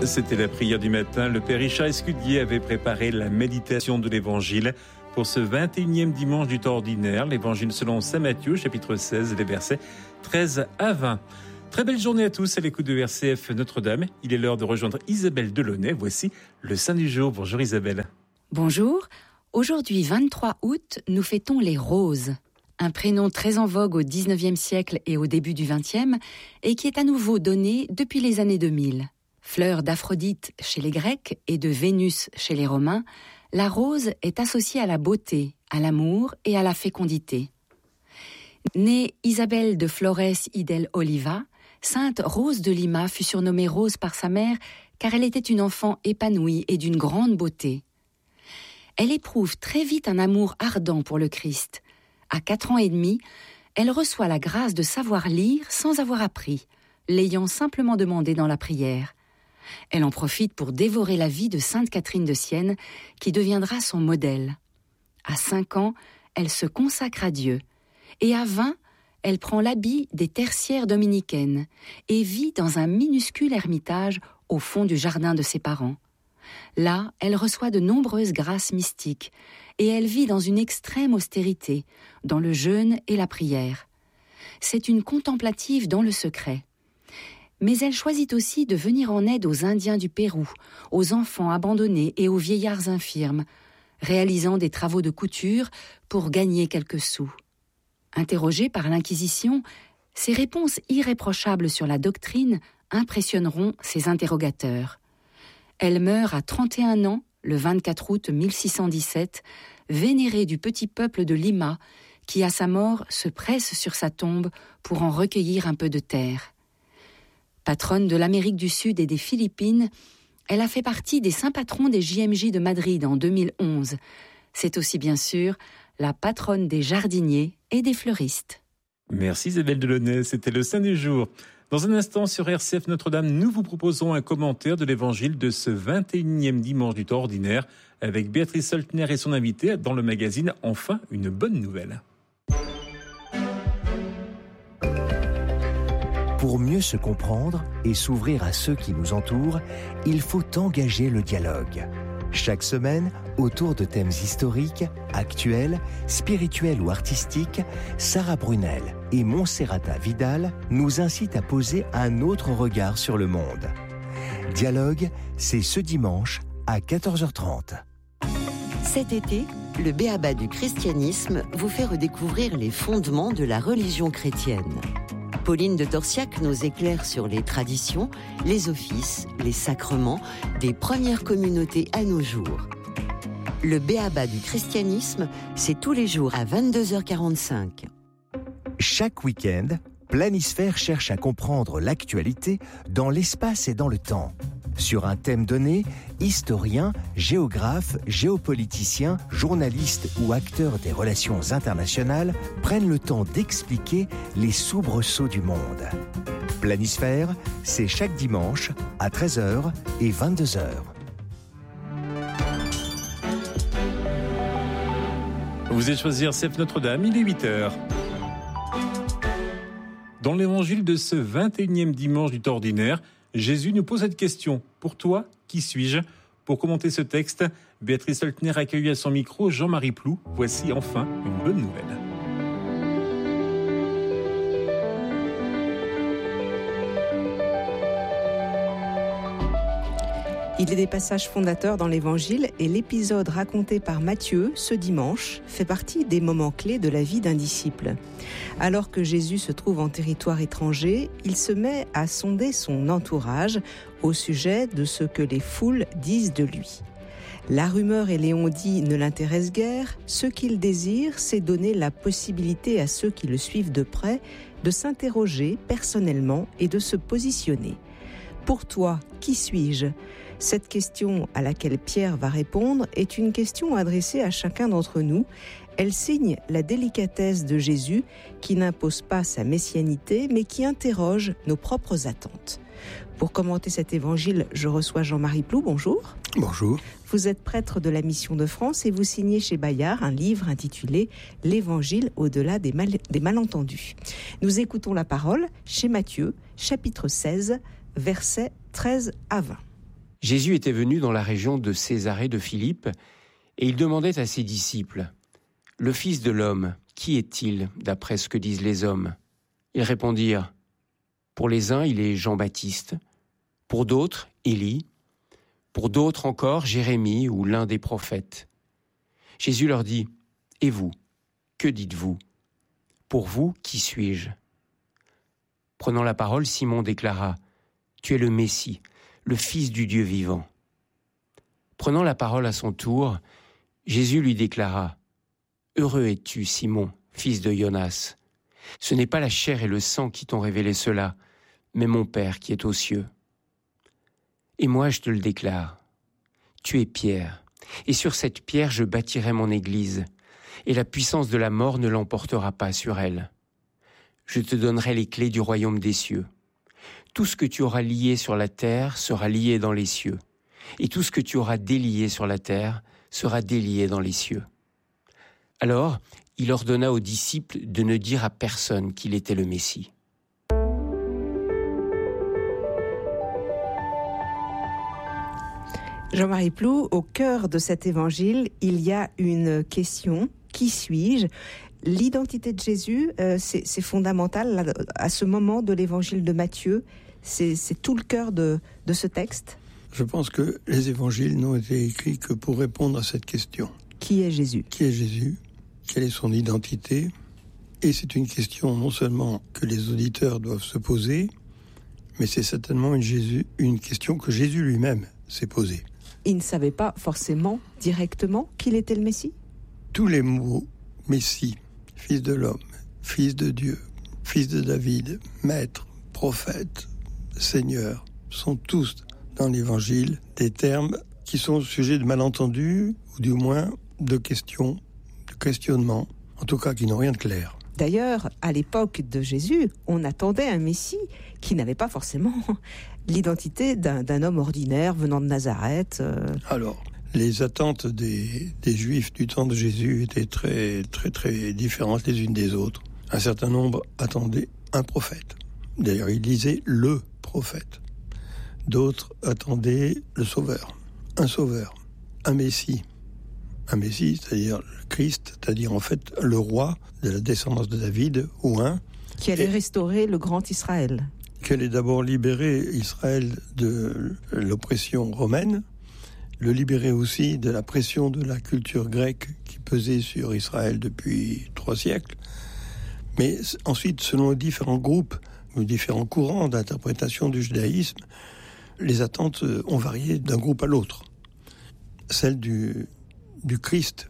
C'était la prière du matin. Le Père Richard Escudier avait préparé la méditation de l'Évangile pour ce 21e dimanche du temps ordinaire. L'Évangile selon saint Matthieu, chapitre 16, les versets 13 à 20. Très belle journée à tous à l'écoute de RCF Notre-Dame. Il est l'heure de rejoindre Isabelle Delaunay. Voici le Saint du jour. Bonjour Isabelle. Bonjour. Aujourd'hui, 23 août, nous fêtons les roses. Un prénom très en vogue au 19e siècle et au début du 20e et qui est à nouveau donné depuis les années 2000. Fleur d'Aphrodite chez les Grecs et de Vénus chez les Romains, la rose est associée à la beauté, à l'amour et à la fécondité. Née Isabelle de Flores y del Oliva, Sainte Rose de Lima fut surnommée Rose par sa mère car elle était une enfant épanouie et d'une grande beauté. Elle éprouve très vite un amour ardent pour le Christ. À 4 ans et demi, elle reçoit la grâce de savoir lire sans avoir appris, l'ayant simplement demandé dans la prière. Elle en profite pour dévorer la vie de Sainte Catherine de Sienne, qui deviendra son modèle. À 5 ans, elle se consacre à Dieu. Et à 20, elle prend l'habit des tertiaires dominicaines et vit dans un minuscule ermitage au fond du jardin de ses parents. Là, elle reçoit de nombreuses grâces mystiques et elle vit dans une extrême austérité, dans le jeûne et la prière. C'est une contemplative dans le secret. Mais elle choisit aussi de venir en aide aux Indiens du Pérou, aux enfants abandonnés et aux vieillards infirmes, réalisant des travaux de couture pour gagner quelques sous. Interrogée par l'Inquisition, ses réponses irréprochables sur la doctrine impressionneront ses interrogateurs. Elle meurt à 31 ans, le 24 août 1617, vénérée du petit peuple de Lima, qui à sa mort se presse sur sa tombe pour en recueillir un peu de terre. Patronne de l'Amérique du Sud et des Philippines, elle a fait partie des saints patrons des JMJ de Madrid en 2011. C'est aussi bien sûr la patronne des jardiniers et des fleuristes. Merci Isabelle Delaunay, c'était le Saint du jour. Dans un instant sur RCF Notre-Dame, nous vous proposons un commentaire de l'Évangile de ce 21e dimanche du temps ordinaire avec Béatrice Soltner et son invité dans le magazine Enfin une bonne nouvelle. Pour mieux se comprendre et s'ouvrir à ceux qui nous entourent, il faut engager le dialogue. Chaque semaine, autour de thèmes historiques, actuels, spirituels ou artistiques, Sarah Brunel et Monserrata Vidal nous incitent à poser un autre regard sur le monde. Dialogue, c'est ce dimanche à 14h30. Cet été, le B.A.B.A. du christianisme vous fait redécouvrir les fondements de la religion chrétienne. Pauline de Torsiac nous éclaire sur les traditions, les offices, les sacrements des premières communautés à nos jours. Le B.A.B.A. du christianisme, c'est tous les jours à 22h45. Chaque week-end, Planisphère cherche à comprendre l'actualité dans l'espace et dans le temps. Sur un thème donné, historiens, géographes, géopoliticiens, journalistes ou acteurs des relations internationales prennent le temps d'expliquer les soubresauts du monde. Planisphère, c'est chaque dimanche à 13h et 22h. Vous êtes choisi RCF Notre-Dame, il est 8h. Dans l'évangile de ce 21e dimanche du temps ordinaire, Jésus nous pose cette question. Pour toi, qui suis-je ? Pour commenter ce texte, Béatrice Soltner accueille à son micro Jean-Marie Plou. Voici enfin une bonne nouvelle. Il est des passages fondateurs dans l'Évangile et l'épisode raconté par Matthieu ce dimanche fait partie des moments clés de la vie d'un disciple. Alors que Jésus se trouve en territoire étranger, il se met à sonder son entourage au sujet de ce que les foules disent de lui. La rumeur et les on-dit ne l'intéressent guère. Ce qu'il désire, c'est donner la possibilité à ceux qui le suivent de près de s'interroger personnellement et de se positionner. Pour toi, qui suis-je ? Cette question à laquelle Pierre va répondre est une question adressée à chacun d'entre nous. Elle signe la délicatesse de Jésus qui n'impose pas sa messianité mais qui interroge nos propres attentes. Pour commenter cet évangile, je reçois Jean-Marie Plou. Bonjour. Bonjour. Vous êtes prêtre de la Mission de France et vous signez chez Bayard un livre intitulé « L'Évangile au-delà des malentendus ». Nous écoutons la parole chez Matthieu, chapitre 16, versets 13 à 20. Jésus était venu dans la région de Césarée de Philippe, et il demandait à ses disciples, « Le Fils de l'homme, qui est-il, d'après ce que disent les hommes ?» Ils répondirent, « Pour les uns, il est Jean-Baptiste, pour d'autres, Élie, pour d'autres encore, Jérémie ou l'un des prophètes. » Jésus leur dit, « Et vous, que dites-vous ? Pour vous, qui suis-je » Prenant la parole, Simon déclara, « Tu es le Messie, le Fils du Dieu vivant. » Prenant la parole à son tour, Jésus lui déclara, « Heureux es-tu, Simon, fils de Jonas. Ce n'est pas la chair et le sang qui t'ont révélé cela, mais mon Père qui est aux cieux. Et moi je te le déclare, tu es Pierre, et sur cette pierre je bâtirai mon église, et la puissance de la mort ne l'emportera pas sur elle. Je te donnerai les clés du royaume des cieux. Tout ce que tu auras lié sur la terre sera lié dans les cieux, et tout ce que tu auras délié sur la terre sera délié dans les cieux. » Alors, il ordonna aux disciples de ne dire à personne qu'il était le Messie. Jean-Marie Ploux, au cœur de cet évangile, il y a une question. Qui suis-je ? L'identité de Jésus, c'est fondamental là, à ce moment de l'évangile de Matthieu. C'est tout le cœur de ce texte. Je pense que les évangiles n'ont été écrits que pour répondre à cette question. Qui est Jésus ? Qui est Jésus ? Quelle est son identité ? Et c'est une question non seulement que les auditeurs doivent se poser, mais c'est certainement une question que Jésus lui-même s'est posée. Il ne savait pas forcément directement qu'il était le Messie ? Tous les mots Messie, Fils de l'homme, Fils de Dieu, Fils de David, Maître, Prophète, Seigneur, sont tous dans l'Évangile des termes qui sont sujets de malentendus ou du moins de questions, de questionnements, en tout cas qui n'ont rien de clair. D'ailleurs, à l'époque de Jésus, on attendait un Messie qui n'avait pas forcément l'identité d'un homme ordinaire venant de Nazareth. Alors, les attentes des Juifs du temps de Jésus étaient très, très, très différentes les unes des autres. Un certain nombre attendaient un prophète. D'ailleurs, ils disaient le prophète. D'autres attendaient le sauveur, un Messie. Un Messie, c'est-à-dire le Christ, c'est-à-dire en fait le roi de la descendance de David, ou un... Qui allait restaurer le grand Israël. Qui allait d'abord libérer Israël de l'oppression romaine, le libérer aussi de la pression de la culture grecque qui pesait sur Israël depuis 3 siècles. Mais ensuite, selon les différents groupes, ou différents courants d'interprétation du judaïsme, les attentes ont varié d'un groupe à l'autre. Celle du Christ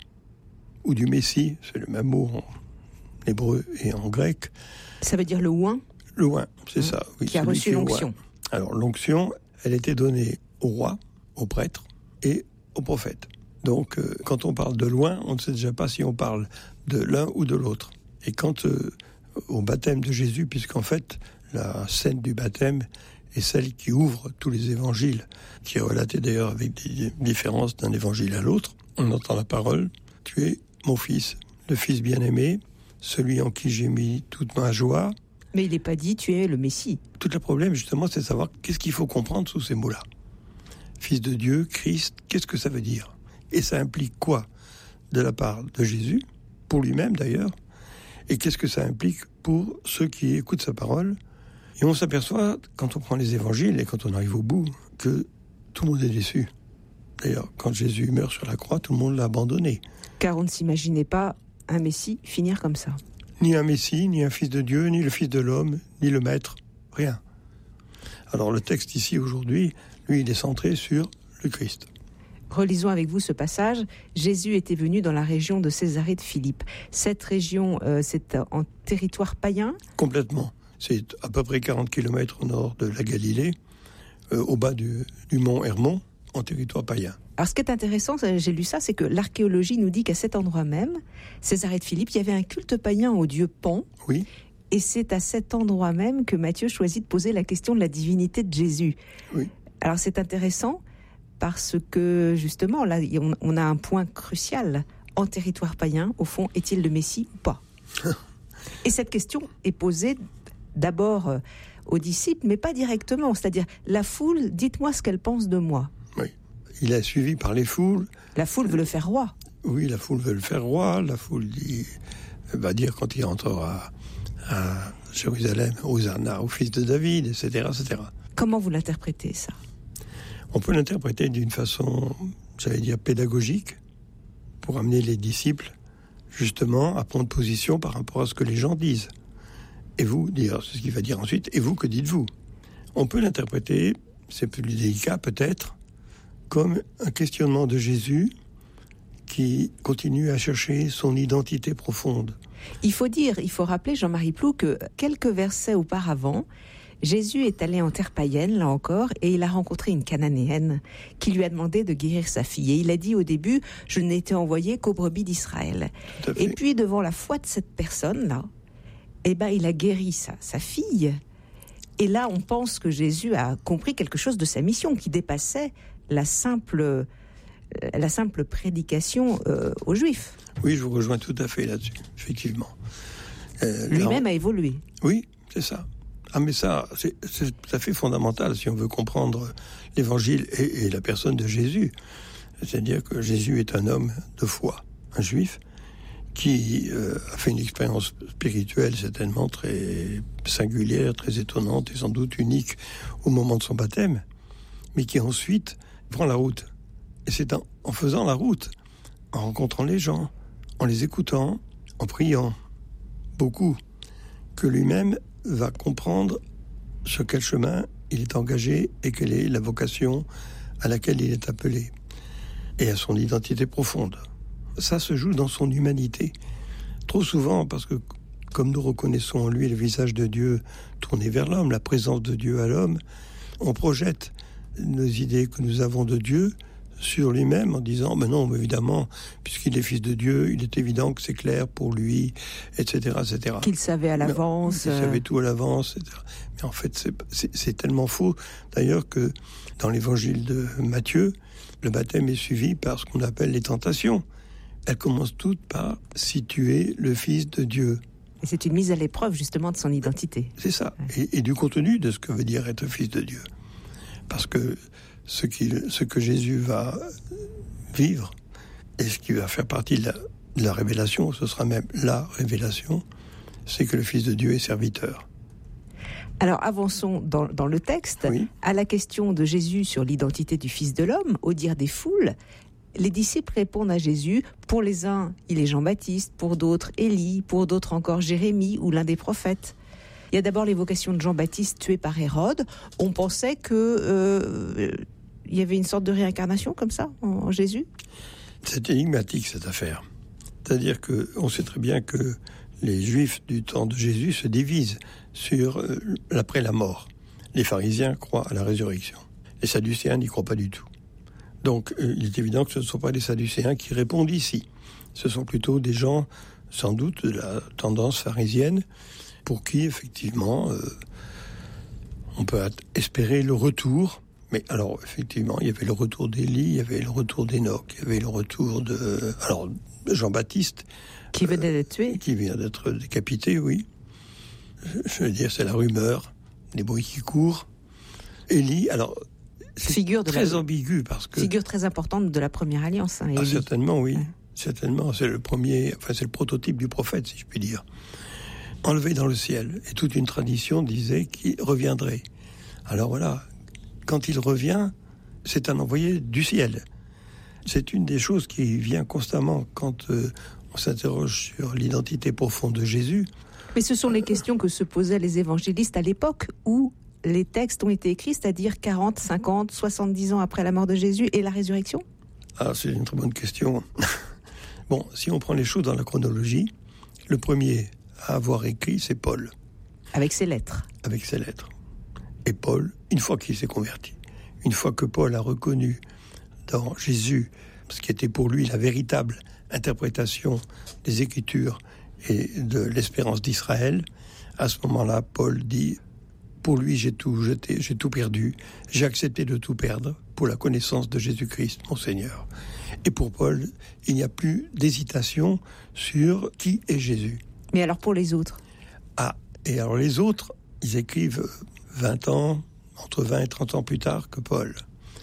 ou du Messie, c'est le même mot en hébreu et en grec. Ça veut dire le oint ? Le oint, c'est ça. Oui, qui a reçu l'onction. Alors l'onction, elle était donnée au roi, au prêtre et au prophète. Donc quand on parle de loin, on ne sait déjà pas si on parle de l'un ou de l'autre. Et quand au baptême de Jésus, puisqu'en fait la scène du baptême est celle qui ouvre tous les évangiles, qui est relatée d'ailleurs avec des différences d'un évangile à l'autre, on entend la parole « Tu es mon fils, le fils bien-aimé, celui en qui j'ai mis toute ma joie ». Mais il n'est pas dit « Tu es le Messie ». Tout le problème, justement, c'est de savoir qu'est-ce qu'il faut comprendre sous ces mots-là. Fils de Dieu, Christ, qu'est-ce que ça veut dire ? Et ça implique quoi de la part de Jésus, pour lui-même d'ailleurs, et qu'est-ce que ça implique pour ceux qui écoutent sa parole ? Et on s'aperçoit, quand on prend les évangiles et quand on arrive au bout, que tout le monde est déçu. D'ailleurs, quand Jésus meurt sur la croix, tout le monde l'a abandonné. Car on ne s'imaginait pas un Messie finir comme ça. Ni un Messie, ni un fils de Dieu, ni le fils de l'homme, ni le maître, rien. Alors le texte ici aujourd'hui, lui, il est centré sur le Christ. Relisons avec vous ce passage. Jésus était venu dans la région de Césarée de Philippe. Cette région, c'est en territoire païen ? Complètement. C'est à peu près 40 km au nord de la Galilée, au bas du mont Hermon, en territoire païen. Alors ce qui est intéressant, j'ai lu ça, c'est que l'archéologie nous dit qu'à cet endroit même, Césarée de Philippe, il y avait un culte païen au dieu Pan. Oui. Et c'est à cet endroit même que Matthieu choisit de poser la question de la divinité de Jésus. Oui. Alors c'est intéressant parce que justement, là, on a un point crucial. En territoire païen, au fond, est-il le Messie ou pas ? Et cette question est posée d'abord aux disciples, mais pas directement. C'est-à-dire, la foule, dites-moi ce qu'elle pense de moi. il est suivi par les foules. La foule veut le faire roi. Oui, la foule veut le faire roi. La foule va dire quand il entrera à Jérusalem, Hosanna, au fils de David, etc., etc. Comment vous l'interprétez, ça ? On peut l'interpréter d'une façon, j'allais dire, pédagogique, pour amener les disciples, justement, à prendre position par rapport à ce que les gens disent. Et vous, d'ailleurs, c'est ce qu'il va dire ensuite, et vous, que dites-vous ? On peut l'interpréter, c'est plus délicat peut-être, comme un questionnement de Jésus qui continue à chercher son identité profonde. Il faut rappeler, Jean-Marie Ploux, que quelques versets auparavant, Jésus est allé en terre païenne, là encore, et il a rencontré une Cananéenne qui lui a demandé de guérir sa fille. Et il a dit au début, je n'ai été envoyé qu'aux brebis d'Israël. Et puis, devant la foi de cette personne-là, il a guéri sa fille. Et là, on pense que Jésus a compris quelque chose de sa mission qui dépassait la simple prédication aux Juifs. Oui, je vous rejoins tout à fait là-dessus, effectivement. Lui-même a évolué. Oui, c'est ça. Ah, mais ça, c'est tout à fait fondamental si on veut comprendre l'Évangile et la personne de Jésus. C'est-à-dire que Jésus est un homme de foi, un juif, qui a fait une expérience spirituelle certainement très singulière, très étonnante et sans doute unique au moment de son baptême, mais qui ensuite prend la route. Et c'est en faisant la route, en rencontrant les gens, en les écoutant, en priant, beaucoup, que lui-même va comprendre sur quel chemin il est engagé et quelle est la vocation à laquelle il est appelé, et à son identité profonde. Ça se joue dans son humanité. Trop souvent, parce que comme nous reconnaissons en lui le visage de Dieu tourné vers l'homme, la présence de Dieu à l'homme, on projette nos idées que nous avons de Dieu sur lui-même en disant mais non, évidemment, puisqu'il est fils de Dieu, il est évident que c'est clair pour lui, etc., etc. Qu'il savait à l'avance. Il savait tout à l'avance, etc. Mais en fait, c'est tellement faux, d'ailleurs, que dans l'évangile de Matthieu, le baptême est suivi par ce qu'on appelle les tentations. Elles commencent toutes par « si tu es le Fils de Dieu ». Et c'est une mise à l'épreuve, justement, de son identité. C'est ça, et du contenu de ce que veut dire être Fils de Dieu. Parce que ce que Jésus va vivre, et ce qui va faire partie de la révélation, ce sera même la révélation, c'est que le Fils de Dieu est serviteur. Alors avançons dans le texte. Oui. À la question de Jésus sur l'identité du Fils de l'homme, au dire des foules, les disciples répondent à Jésus. Pour les uns, il est Jean-Baptiste, pour d'autres, Élie, pour d'autres encore Jérémie ou l'un des prophètes. Il y a d'abord l'évocation de Jean-Baptiste tué par Hérode. On pensait que il y avait une sorte de réincarnation comme ça en Jésus. C'est énigmatique cette affaire. C'est-à-dire qu'on sait très bien que les Juifs du temps de Jésus se divisent sur l'après la mort. Les pharisiens croient à la résurrection. Les sadducéens n'y croient pas du tout. Donc il est évident que ce ne sont pas les sadducéens qui répondent ici. Ce sont plutôt des gens, sans doute, de la tendance pharisienne, pour qui, effectivement, on peut espérer le retour. Mais alors, effectivement, il y avait le retour d'Élie, il y avait le retour d'Enoch, il y avait le retour de Jean-Baptiste. Qui venait d'être tué. Qui vient d'être décapité, oui. Je veux dire, c'est la rumeur, les bruits qui courent. Élie, alors, c'est très ambigu parce que... Figure très importante de la première alliance. Hein, ah, certainement, oui. Ouais. Certainement, c'est le premier, c'est le prototype du prophète, si je puis dire. Enlevé dans le ciel. Et toute une tradition disait qu'il reviendrait. Alors voilà, quand il revient, c'est un envoyé du ciel. C'est une des choses qui vient constamment quand on s'interroge sur l'identité profonde de Jésus. Mais ce sont les questions que se posaient les évangélistes à l'époque où les textes ont été écrits, c'est-à-dire 40, 50, 70 ans après la mort de Jésus et la résurrection. Ah, c'est une très bonne question. Bon, si on prend les choses dans la chronologie, le premier à avoir écrit, c'est Paul. Avec ses lettres. Avec ses lettres. Et Paul, une fois qu'il s'est converti, une fois que Paul a reconnu dans Jésus ce qui était pour lui la véritable interprétation des Écritures et de l'espérance d'Israël, à ce moment-là, Paul dit, pour lui j'ai tout jeté, j'ai tout perdu, j'ai accepté de tout perdre pour la connaissance de Jésus-Christ, mon Seigneur. Et pour Paul, il n'y a plus d'hésitation sur qui est Jésus. Mais alors pour les autres ? Ah, et alors les autres, ils écrivent 20 ans, entre 20 et 30 ans plus tard que Paul.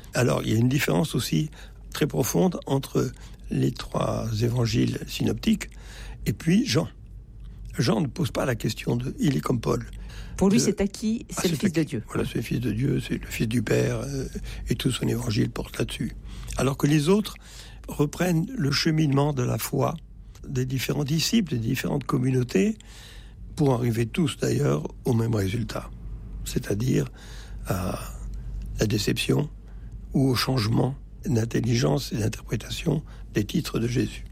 Alors, il y a une différence aussi très profonde entre les 3 évangiles synoptiques et puis Jean. Jean ne pose pas la question de « il est comme Paul ». Pour lui, c'est acquis, c'est le Fils de Dieu. Voilà, c'est le Fils de Dieu, c'est le Fils du Père, et tout son évangile porte là-dessus. Alors que les autres reprennent le cheminement de la foi des différents disciples, des différentes communautés, pour arriver tous d'ailleurs au même résultat, c'est-à-dire à la déception ou au changement d'intelligence et d'interprétation des titres de Jésus.